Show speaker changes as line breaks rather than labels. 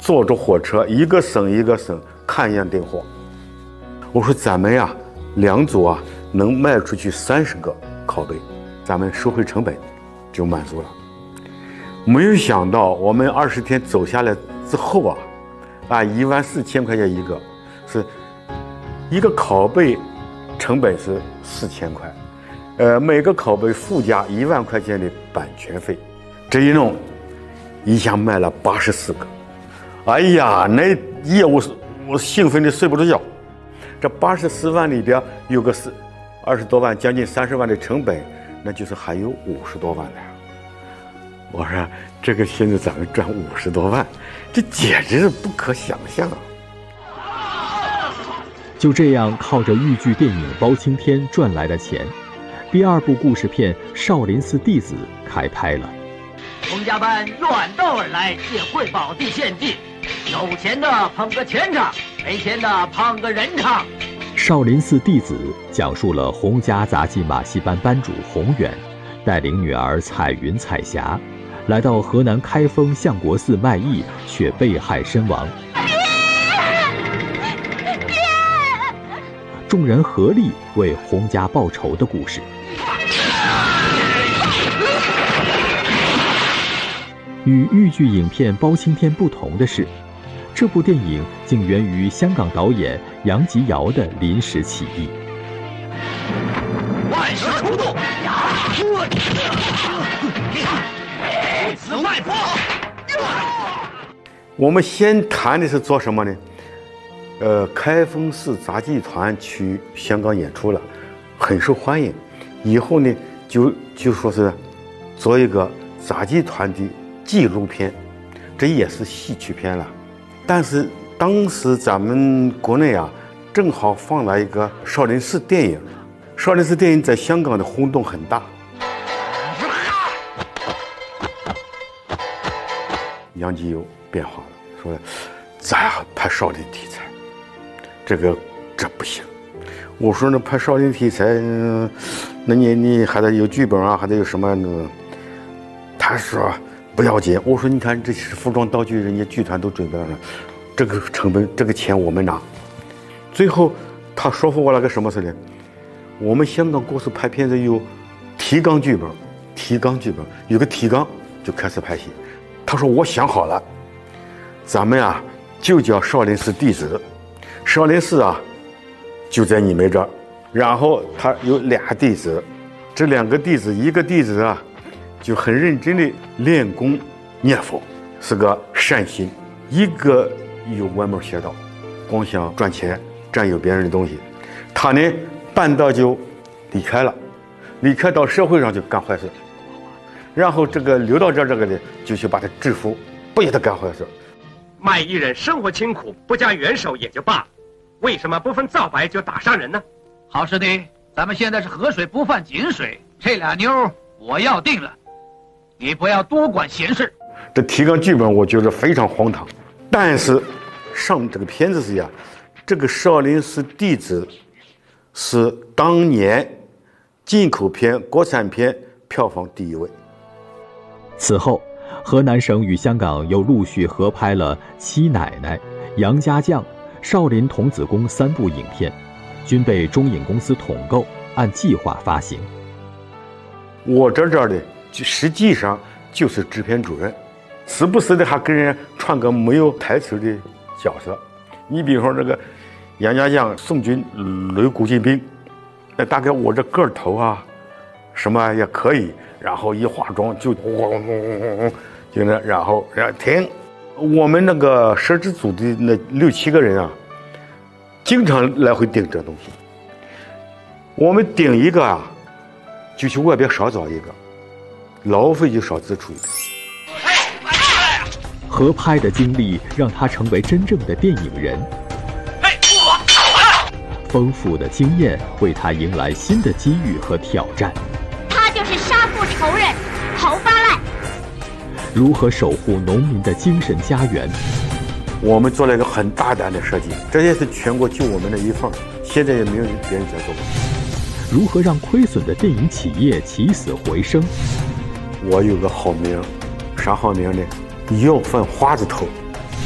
坐着火车一个省一个省看样订货。我说咱们呀2组啊能卖出去30个拷贝，咱们收回成本就满足了。没有想到我们20天走下来之后啊，14000块钱一个，是一个拷贝成本是4000块，每个拷贝附加1万块钱的版权费，这一弄一下卖了84个。哎呀，那夜我兴奋的睡不着觉。这84万里边有个20多万，将近30万的成本，那就是还有50多万的。我说这个现在咱们赚50多万，这简直是不可想象啊！
就这样靠着豫剧电影《包青天》赚来的钱，第2部故事片《少林寺弟子》开拍了。
洪家班远道而来，借会宝地献计，有钱的捧个钱场，没钱的捧个人场。
少林寺弟子讲述了洪家杂技马戏班班主洪远带领女儿彩云、彩霞来到河南开封相国寺卖艺，却被害身亡。众人合力为洪家报仇的故事。与豫剧影片《包青天》不同的是，这部电影竟源于香港导演杨吉尧的临时起意。
万蛇出洞，此外破。
我们先谈的是做什么呢？开封市杂技团去香港演出了，很受欢迎。以后呢，就说是做一个杂技团的纪录片，这也是戏曲片了。但是当时咱们国内啊，正好放了一个少林寺电影，少林寺电影在香港的轰动很大。杨吉有变化了，说咱拍少林题材，这不行。我说那拍少林题材，那你还得有剧本啊，还得有什么呢？他说不要紧。我说你看这是服装道具，人家剧团都准备了，这个成本这个钱我们拿。最后他说服我了个什么事呢？我们香港公司拍片子有提纲剧本，有个提纲就开始拍戏。他说我想好了，咱们啊就叫少林寺弟子，少林寺啊就在你们这儿，然后他有2弟子，这2个弟子，一个弟子啊就很认真的练功念佛，是个善心；一个有歪门邪道，光想赚钱，占有别人的东西。他呢半道就离开了，离开到社会上就干坏事，然后这个留到这个呢就去把他制服，不许他干坏事。
卖艺人生活清苦，不加援手也就罢了，为什么不分皂白就打伤人呢？
好师弟，咱们现在是河水不犯井水，这俩妞我要定了，你不要多管闲事。
这提纲剧本我觉得非常荒唐，但是上这个片子是呀，这个少林寺弟子是当年进口片、国产片票房第1位。
此后，河南省与香港又陆续合拍了《七奶奶》《杨家将》《少林童子功》3部影片，均被中影公司统购，按计划发行。
我这的实际上就是制片主任，时不时的还跟人串个没有台词的角色。你比如说这个杨家将宋军擂古进兵，那大概我这个头啊什么也可以，然后一化妆就就那，然后停。我们那个摄制组的那6、7个人啊，经常来回顶这东西。我们顶一个啊，就去外边少找一个，劳费就少支出一点。
合拍的经历让他成为真正的电影人，丰富的经验为他迎来新的机遇和挑战。
他就是杀父仇人侯八赖。
如何守护农民的精神家园？
我们做了一个很大胆的设计，这也是全国就我们的一份，现在也没有别人在做过。
如何让亏损的电影企业起死回生？
我有个好名，啥好名呢？要饭花子头。